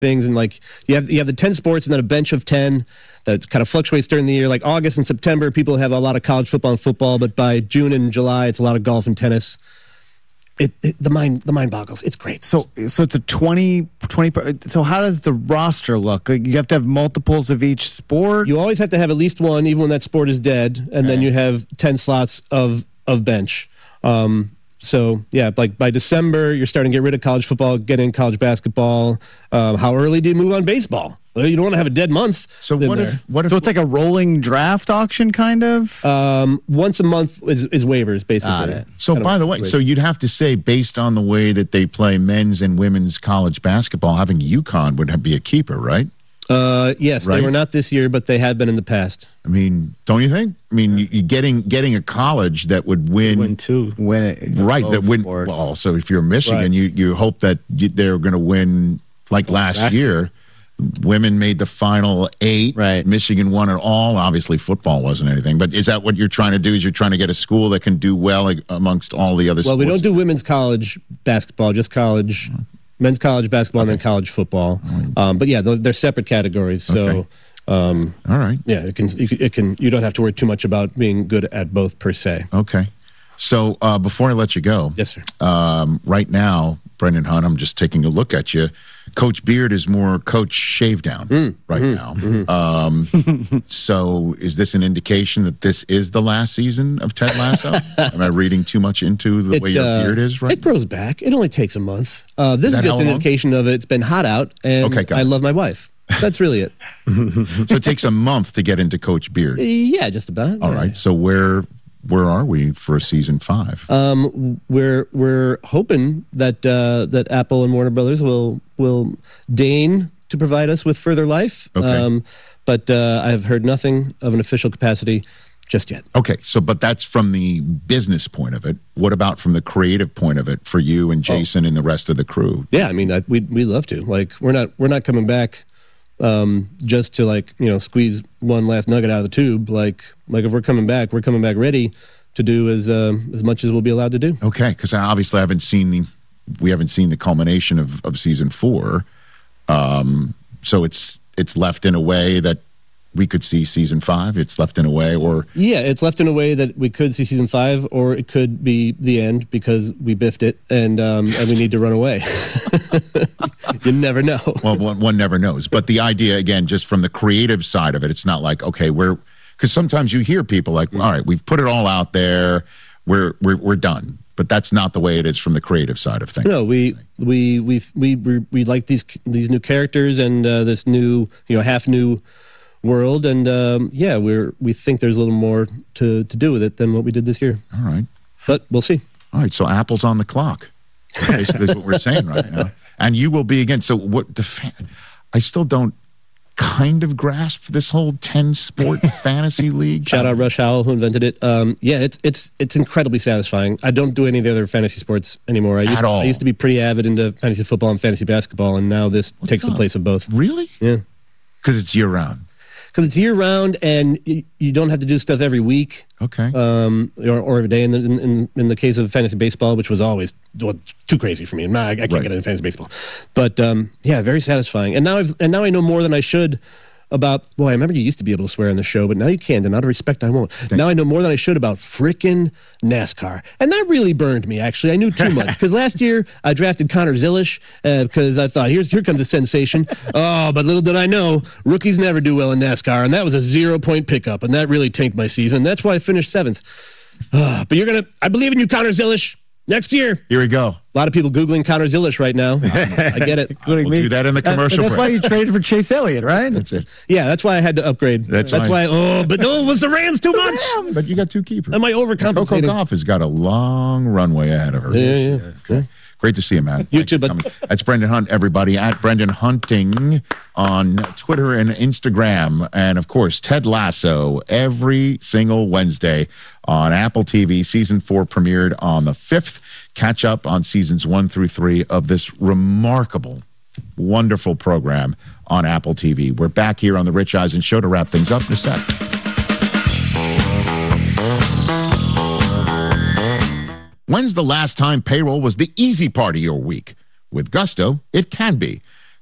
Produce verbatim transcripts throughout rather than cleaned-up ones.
things, and like you have you have the ten sports and then a bench of ten that kind of fluctuates during the year. Like August and September, people have a lot of college football and football, but by June and July, it's a lot of golf and tennis. It, it the mind the mind boggles. It's great. So so it's a twenty, twenty So how does the roster look? Like you have to have multiples of each sport. You always have to have at least one, even when that sport is dead, and right. then you have ten slots of of bench. Um, So, yeah, like by December, you're starting to get rid of college football, get in college basketball. Um, how early do you move on baseball? Well, you don't want to have a dead month. So what there. if, what if... So it's like a rolling draft auction, kind of? Um, once a month is, is waivers, basically. Got it. So, kind by of the way, waivers. so you'd have to say, based on the way that they play men's and women's college basketball, having UConn would have, be a keeper, right? Uh, yes, Right. they were not this year, but they had been in the past. I mean, don't you think? I mean, you, you getting getting a college that would win, Win two. Win it. right? That both win. sports. Well, so if you're Michigan, Right. you you hope that you, they're going to win. Like last, last year, women made the final eight. Right. Michigan won it all. Obviously, football wasn't anything. But is that what you're trying to do? Is you're trying to get a school that can do well like, amongst all the other Well, sports? we don't do women's college basketball, just college, men's college basketball, and then college football. Um, but yeah, those, they're separate categories. So, Okay. um, All right. yeah, it can, it can, it can. You don't have to worry too much about being good at both per se. Okay. So uh, before I let you go, Yes, sir. um, right now, Brendan Hunt, I'm just taking a look at you. Coach Beard is more Coach Shavedown Mm, right mm-hmm, now. mm-hmm. Um, so is this an indication that this is the last season of Ted Lasso? Am I reading too much into the It, way your uh, beard is right It grows back. It only takes a month. Uh, this Is is, that just how an long? indication of it's been hot out, and Okay, got I it. love my wife. That's really it. So it takes a month to get into Coach Beard. Yeah, just about. All yeah. right. So where where are we for season five? Um, we're we're hoping that uh, that Apple and Warner Brothers will will deign to provide us with further life. Okay. Um, but uh, I've heard nothing of an official capacity just yet. Okay, so but that's from the business point of it. What about from the creative point of it for you and Jason and the rest of the crew? Yeah, I mean, I, we we love to. Like, we're not we're not coming back um, just to like you know squeeze one last nugget out of the tube. Like like if we're coming back, we're coming back ready to do as um, as much as we'll be allowed to do. Okay, because I obviously haven't seen the we haven't seen the culmination of, of season four, um, so it's it's left in a way that we could see season five. It's left in a way, or Yeah, it's left in a way that we could see season five, or it could be the end because we biffed it and um, and we need to run away. You never know. well, one, one never knows. But the idea, again, just from the creative side of it, it's not like okay, we're because sometimes you hear people like, all right, we've put it all out there, we're we're we're done. But that's not the way it is from the creative side of things. No, we we we we we, we like these these new characters and uh, this new you know half new world, and um, yeah, we're we think there's a little more to to do with it than what we did this year. All right, but we'll see. All right, so Apple's on the clock. Basically, is what we're saying right now, and you will be again. So what the? Fa- I still don't kind of grasp this whole ten sport fantasy league. Shout out Rush Howell who invented it. Um, yeah, it's it's it's incredibly satisfying. I don't do any of the other fantasy sports anymore. I used, At all. I used to be pretty avid into fantasy football and fantasy basketball, and now this What's takes the up? place of both. Really? Yeah, Because it's year round. because it's year round, and you, you don't have to do stuff every week. Okay. Um, or, or every day. In the, in, in the case of fantasy baseball, which was always well, too crazy for me. Nah, I, I can't Right. get into fantasy baseball. But um, yeah, very satisfying. And now I've and now I know more than I should about. Well, I remember you used to be able to swear on the show, but now you can't. And out of respect, I won't. Now I know more than I should about frickin' NASCAR, and that really burned me. Actually, I knew too much because last year I drafted Connor Zilish uh, because I thought here's here comes a sensation. Oh, but little did I know, rookies never do well in NASCAR, and that was a zero point pickup, and that really tanked my season. That's why I finished seventh. Uh, but you're gonna, I believe in you, Connor Zilish. Next year. Here we go. A lot of people Googling Connor Zilish right now. I get it. We'll do that in the commercial That's break. why you traded for Chase Elliott, right? That's it. Yeah, that's why I had to upgrade. That's That's, why- why. Oh, but no, it was the Rams too much. But you got two keepers. Am I Coco overcompensating? Golf has got a long runway ahead of her. Yeah, yeah. Okay. Great to see you, man. You Thanks too, for bud. coming. That's Brendan Hunt, everybody, at Brendan Hunting on Twitter and Instagram. And, of course, Ted Lasso every single Wednesday on Apple T V. Season four premiered on the fifth. Catch up on seasons one through three of this remarkable, wonderful program on Apple T V. We're back here on The Rich Eisen Show to wrap things up in a sec. When's the last time payroll was the easy part of your week? With Gusto, it can be.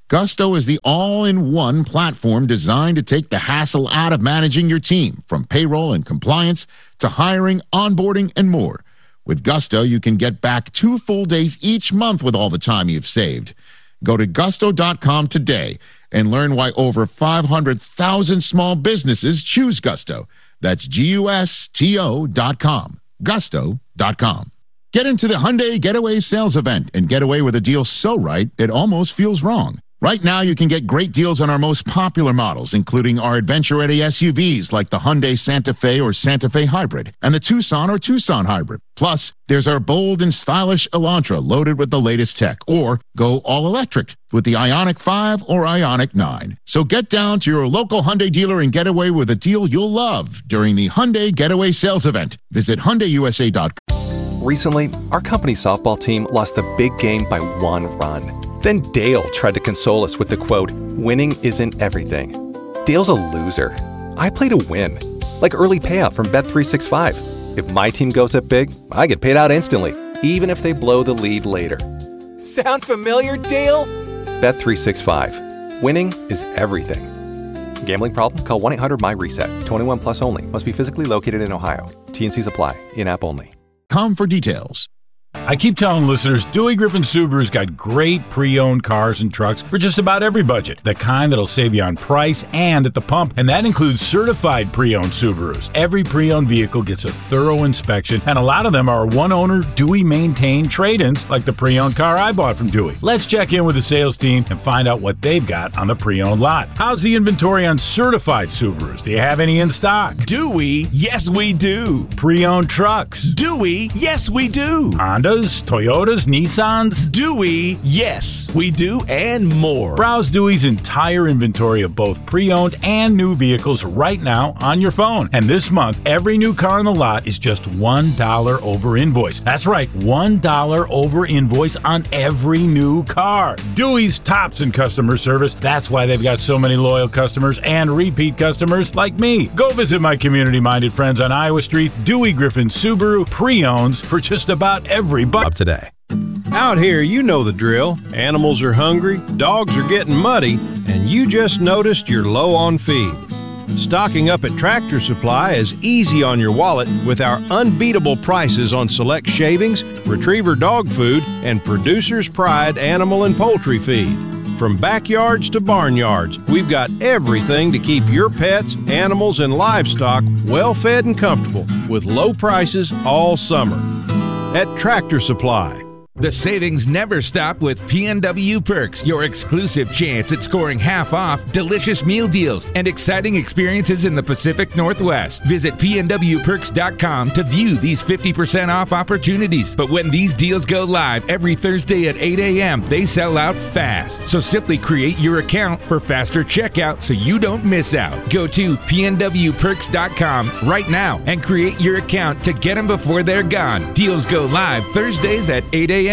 Gusto is the all-in-one platform designed to take the hassle out of managing your team, from payroll and compliance to hiring, onboarding, and more. With Gusto, you can get back two full days each month with all the time you've saved. Go to gusto dot com today and learn why over five hundred thousand small businesses choose Gusto. That's G U S T O dot com. gusto dot com. Get into the Hyundai Getaway Sales Event and get away with a deal so right it almost feels wrong. Right now, you can get great deals on our most popular models, including our adventure-ready S U Vs like the Hyundai Santa Fe or Santa Fe Hybrid and the Tucson or Tucson Hybrid. Plus, there's our bold and stylish Elantra loaded with the latest tech, or go all-electric with the Ioniq five or Ioniq nine. So get down to your local Hyundai dealer and get away with a deal you'll love during the Hyundai Getaway Sales Event. Visit Hyundai U S A dot com. Recently, our company softball team lost the big game by one run. Then Dale tried to console us with the quote, "Winning isn't everything." Dale's a loser. I play to win. Like early payout from Bet three sixty-five. If my team goes up big, I get paid out instantly, even if they blow the lead later. Sound familiar, Dale? Bet three sixty-five. Winning is everything. Gambling problem? Call one eight hundred M Y reset. twenty-one plus only. Must be physically located in Ohio. T N Cs apply. In-app only. Com for details. I keep telling listeners, Dewey Griffin Subaru's got great pre-owned cars and trucks for just about every budget. The kind that'll save you on price and at the pump, and that includes certified pre-owned Subarus. Every pre-owned vehicle gets a thorough inspection, and a lot of them are one-owner, Dewey-maintained trade-ins, like the pre-owned car I bought from Dewey. Let's check in with the sales team and find out what they've got on the pre-owned lot. How's the inventory on certified Subarus? Do you have any in stock? Dewey, yes we do. Pre-owned trucks? Dewey, yes we do. Hondas, Toyotas, Nissans? Dewey, yes, we do, and more. Browse Dewey's entire inventory of both pre-owned and new vehicles right now on your phone. And this month, every new car in the lot is just one dollar over invoice. That's right, one dollar over invoice on every new car. Dewey's tops in customer service. That's why they've got so many loyal customers and repeat customers like me. Go visit my community-minded friends on Iowa Street. Dewey Griffin Subaru pre-owns for just about every buck today. Out here, you know the drill. Animals are hungry, dogs are getting muddy, and you just noticed you're low on feed. Stocking up at Tractor Supply is easy on your wallet with our unbeatable prices on select shavings, retriever dog food, and Producer's Pride animal and poultry feed. From backyards to barnyards, we've got everything to keep your pets, animals, and livestock well fed and comfortable with low prices all summer. At Tractor Supply. The savings never stop with P N W Perks, your exclusive chance at scoring half off, delicious meal deals, and exciting experiences in the Pacific Northwest. Visit P N W perks dot com to view these fifty percent off opportunities. But when these deals go live every Thursday at eight a.m., they sell out fast. So simply create your account for faster checkout so you don't miss out. Go to P N W perks dot com right now and create your account to get them before they're gone. Deals go live Thursdays at eight a.m.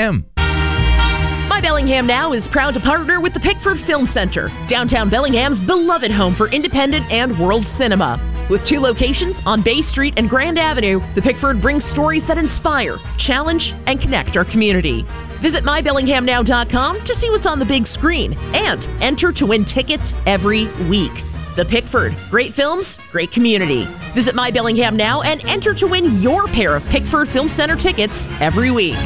My Bellingham Now is proud to partner with the Pickford Film Center, downtown Bellingham's beloved home for independent and world cinema. With two locations on Bay Street and Grand Avenue, the Pickford brings stories that inspire, challenge, and connect our community. Visit my bellingham now dot com to see what's on the big screen and enter to win tickets every week. The Pickford, great films, great community. Visit My Bellingham Now and enter to win your pair of Pickford Film Center tickets every week.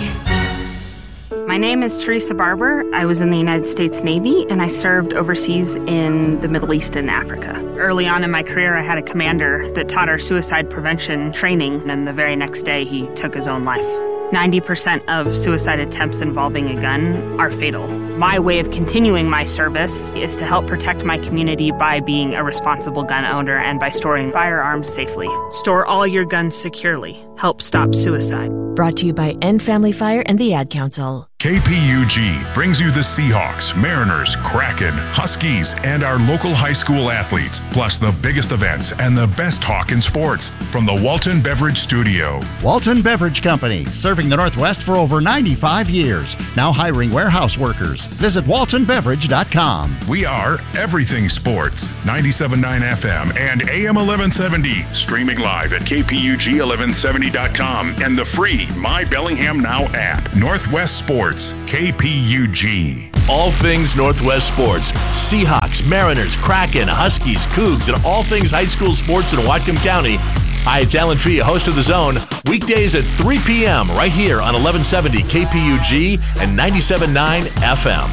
My name is Teresa Barber. I was in the United States Navy, and I served overseas in the Middle East and Africa. Early on in my career, I had a commander that taught our suicide prevention training, and the very next day, he took his own life. ninety percent of suicide attempts involving a gun are fatal. My way of continuing my service is to help protect my community by being a responsible gun owner and by storing firearms safely. Store all your guns securely. Help stop suicide. Brought to you by End Family Fire and the Ad Council. K P U G brings you the Seahawks, Mariners, Kraken, Huskies, and our local high school athletes, plus the biggest events and the best talk in sports from the Walton Beverage Studio. Walton Beverage Company, serving the Northwest for over ninety-five years. Now hiring warehouse workers. Visit walton beverage dot com. We are everything sports. ninety-seven point nine F M and A M eleven seventy. Streaming live at K P U G eleven seventy dot com and the free My Bellingham Now app. Northwest Sports, K P U G. all things Northwest sports. Seahawks, Mariners, Kraken, Huskies, Cougs, and all things high school sports in Whatcom County. Hi, it's Alan Fee, host of The Zone. Weekdays at three p.m. right here on eleven seventy K P U G and ninety-seven point nine F M.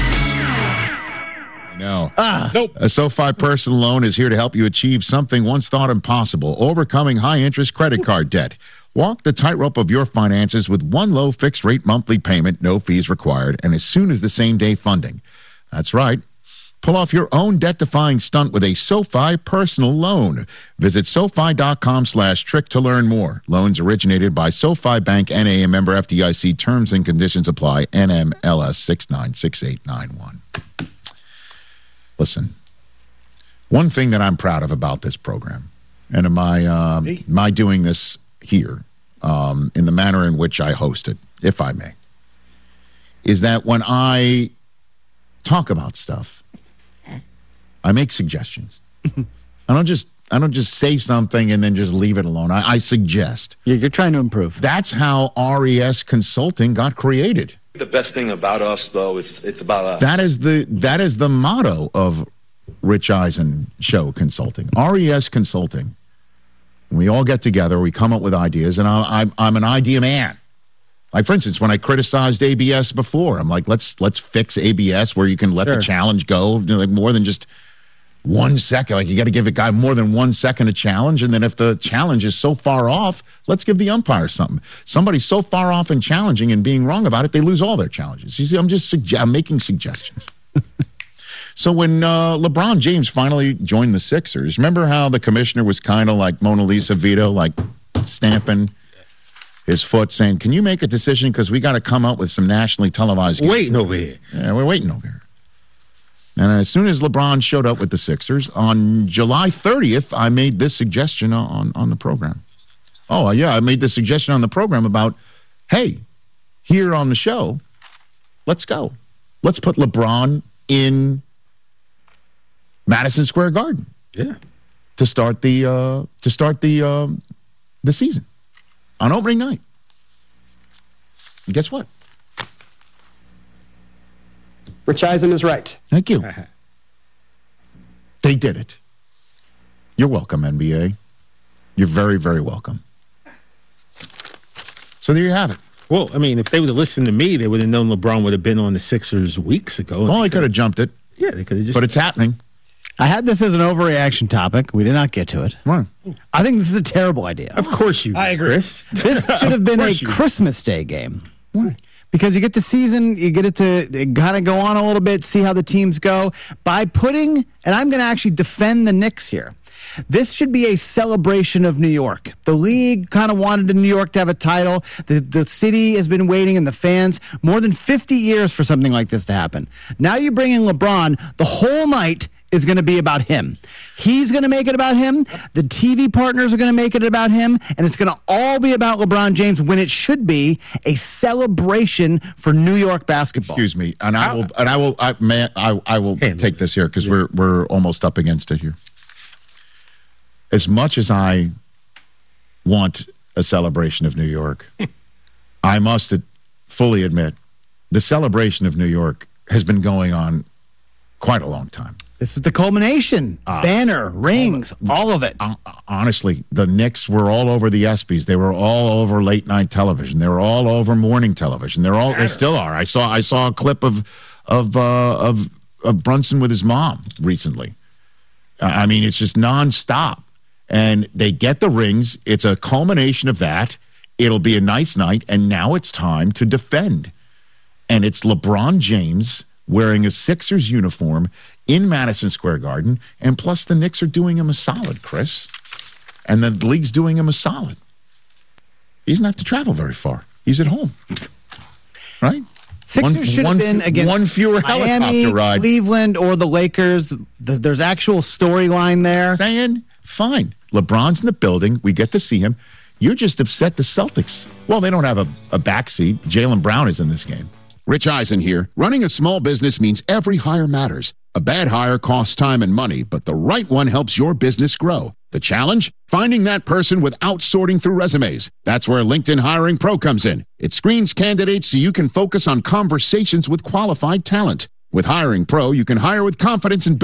No. Ah, nope. A SoFi personal loan is here to help you achieve something once thought impossible, overcoming high-interest credit card debt. Walk the tightrope of your finances with one low fixed-rate monthly payment, no fees required, and as soon as the same-day funding. That's right. Pull off your own debt-defying stunt with a SoFi personal loan. Visit SoFi.com slash trick to learn more. Loans originated by SoFi Bank, N A, a member F D I C. Terms and conditions apply. N M L S six nine six eight nine one. Listen, one thing that I'm proud of about this program, and my uh, my doing this here um, in the manner in which I host it, if I may, is that when I talk about stuff, I make suggestions. I don't just I don't just say something and then just leave it alone. I, I suggest. You're, you're trying to improve. That's how R E S Consulting got created. The best thing about us, though, is it's about us. That is the that is the motto of Rich Eisen Show Consulting. R E S Consulting. We all get together. We come up with ideas, and I, I'm I'm an idea man. Like, for instance, when I criticized A B S before, I'm like, let's let's fix A B S where you can let Sure. the challenge go, you know, like more than just one second. Like, you got to give a guy more than one second a challenge, and then if the challenge is so far off, let's give the umpire something. Somebody's so far off in challenging and being wrong about it, they lose all their challenges. You see, I'm just sugge- I'm making suggestions. So when uh, LeBron James finally joined the Sixers, remember how the commissioner was kind of like Mona Lisa Vito, like stamping his foot, saying, "Can you make a decision? Because we got to come up with some nationally televised games." Waiting over here. Yeah, we're waiting over here. And as soon as LeBron showed up with the Sixers, on July thirtieth, I made this suggestion on, on the program. Oh, yeah, I made this suggestion on the program about, hey, here on the show, let's go. Let's put LeBron in Madison Square Garden. Yeah. To start the uh, to start the uh, the season on opening night. And guess what? Rich Eisen is right. Thank you. They did it. You're welcome, N B A. You're very, very welcome. So there you have it. Well, I mean, if they would have listened to me, they would have known LeBron would have been on the Sixers weeks ago. Well, they could have jumped it. Yeah, they could have just. But it's happening. I had this as an overreaction topic. We did not get to it. Right. I think this is a terrible idea. Of course you. I agree. Chris. This should have been a Christmas Day game. Why? Because you get the season, you get it to kind of go on a little bit, see how the teams go. By putting, and I'm going to actually defend the Knicks here. This should be a celebration of New York. The league kind of wanted New York to have a title. The, the city has been waiting, and the fans, more than fifty years for something like this to happen. Now you bring in LeBron, the whole night is going to be about him. He's going to make it about him. The T V partners are going to make it about him. And it's going to all be about LeBron James when it should be a celebration for New York basketball. Excuse me. And I will, and I will, I, man, I, I will take this here because we're, we're almost up against it here. As much as I want a celebration of New York, I must fully admit the celebration of New York has been going on quite a long time. This is the culmination. Uh, Banner, rings, all of it. Uh, honestly, the Knicks were all over the ESPYs. They were all over late night television. They were all over morning television. They're all. They still are. I saw. I saw a clip of of uh, of of Brunson with his mom recently. Uh, I mean, it's just nonstop. And they get the rings. It's a culmination of that. It'll be a nice night. And now it's time to defend. And it's LeBron James wearing a Sixers uniform in Madison Square Garden. And plus the Knicks are doing him a solid, Chris. And the league's doing him a solid. He doesn't have to travel very far. He's at home. Right? Sixers one, should one, have been against one fewer Miami, helicopter ride. Cleveland, or the Lakers. There's, there's actual storyline there. Saying, fine. LeBron's in the building. We get to see him. You're just upset the Celtics. Well, they don't have a, a backseat. Jaylen Brown is in this game. Rich Eisen here. Running a small business means every hire matters. A bad hire costs time and money, but the right one helps your business grow. The challenge? Finding that person without sorting through resumes. That's where LinkedIn Hiring Pro comes in. It screens candidates so you can focus on conversations with qualified talent. With Hiring Pro, you can hire with confidence and